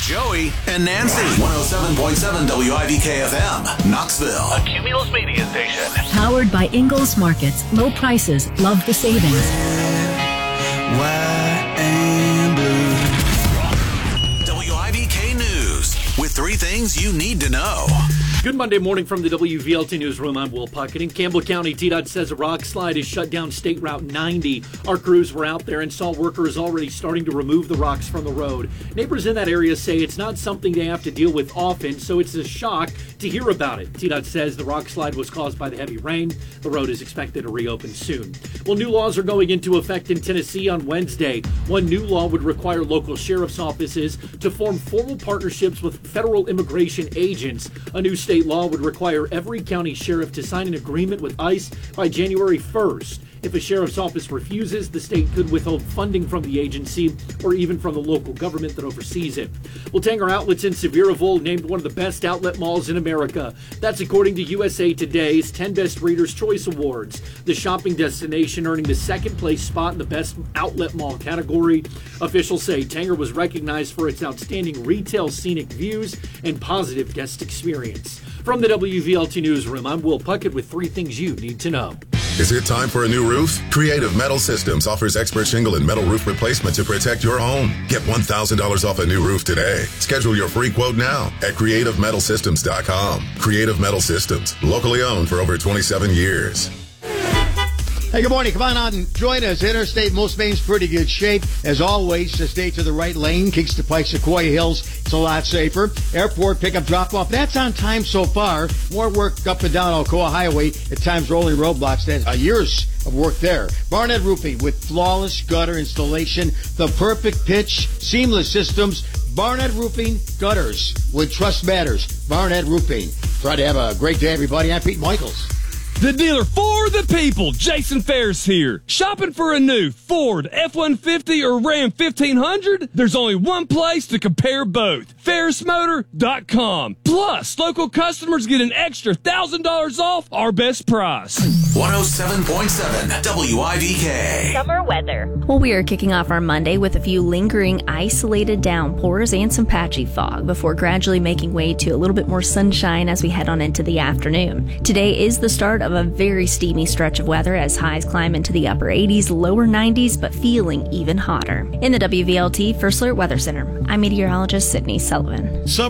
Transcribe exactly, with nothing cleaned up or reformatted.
Joey and Nancy. one oh seven point seven W I V K F M, Knoxville. A Cumulus media station. Powered by Ingalls Markets. Low prices. Love the savings. Red, white, and blue. W I V K News with three things you need to know. Good Monday morning from the W V L T Newsroom. I'm Will Puckett. In Campbell County, T DOT says a rock slide has shut down State Route ninety. Our crews were out there and saw workers already starting to remove the rocks from the road. Neighbors in that area say it's not something they have to deal with often, so it's a shock to hear about it. T DOT says the rock slide was caused by the heavy rain. The road is expected to reopen soon. Well, new laws are going into effect in Tennessee on Wednesday. One new law would require local sheriff's offices to form formal partnerships with federal immigration agents. A new state law would require every county sheriff to sign an agreement with ICE by January first. If a sheriff's office refuses, the state could withhold funding from the agency or even from the local government that oversees it. Well, Tanger Outlets in Sevierville named one of the best outlet malls in America. That's according to U S A Today's ten Best Readers' Choice Awards. The shopping destination earning the second place spot in the best outlet mall category. Officials say Tanger was recognized for its outstanding retail scenic views and positive guest experience. From the W V L T Newsroom, I'm Will Puckett with three things you need to know. Is it time for a new roof? Creative Metal Systems offers expert shingle and metal roof replacement to protect your home. Get one thousand dollars off a new roof today. Schedule your free quote now at creative metal systems dot com. Creative Metal Systems, locally owned for over twenty-seven years. Hey, good morning. Come on out and join us. Interstate Most Main's pretty good shape. As always, to stay to the right lane. Kingston Pike, Sequoia Hills, it's a lot safer. Airport pickup drop-off, that's on time so far. More work up and down Alcoa Highway. At times, rolling roadblocks. That's uh, years of work there. Barnett Roofing with flawless gutter installation. The perfect pitch, seamless systems. Barnett Roofing gutters with trust matters. Barnett Roofing. Try to have a great day, everybody. I'm Pete Michaels. The dealer for the people, Jason Ferris here. Shopping for a new Ford F one fifty or Ram fifteen hundred? There's only one place to compare both. Ferris Motor dot com. Plus, local customers get an extra one thousand dollars off our best price. one oh seven point seven W I V K. Summer weather. Well, we are kicking off our Monday with a few lingering isolated downpours and some patchy fog before gradually making way to a little bit more sunshine as we head on into the afternoon. Today is the start of a very steamy stretch of weather as highs climb into the upper eighties, lower nineties, but feeling even hotter. In the W V L T First Alert Weather Center, I'm meteorologist Sydney Sullivan.